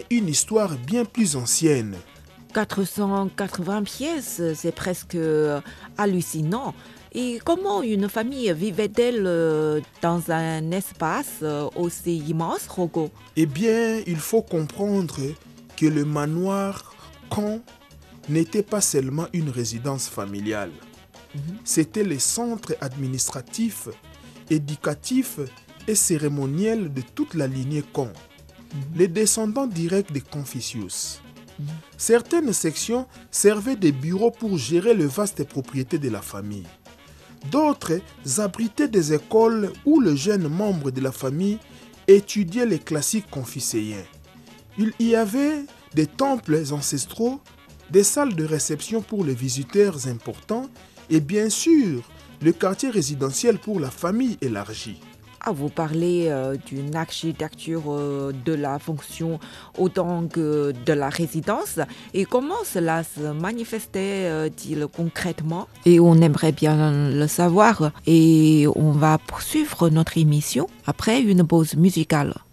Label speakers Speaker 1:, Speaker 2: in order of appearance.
Speaker 1: une histoire bien plus ancienne.
Speaker 2: 480 pièces, c'est presque hallucinant. Et comment une famille vivait-elle dans un espace aussi immense, Rogo?
Speaker 1: Eh bien, il faut comprendre que le manoir Khan n'était pas seulement une résidence familiale. C'était le centre administratif, éducatif et cérémoniel de toute la lignée Khan, les descendants directs de Confucius. Certaines sections servaient de bureaux pour gérer les vastes propriétés de la famille. D'autres abritaient des écoles où le jeune membre de la famille étudiait les classiques confucéens. Il y avait des temples ancestraux, des salles de réception pour les visiteurs importants et bien sûr le quartier résidentiel pour la famille élargie.
Speaker 2: Ah, vous parlez d'une architecture de la fonction autant que de la résidence. Et comment cela se manifestait-il concrètement? Et on aimerait bien le savoir. Et on va poursuivre notre émission après une pause musicale.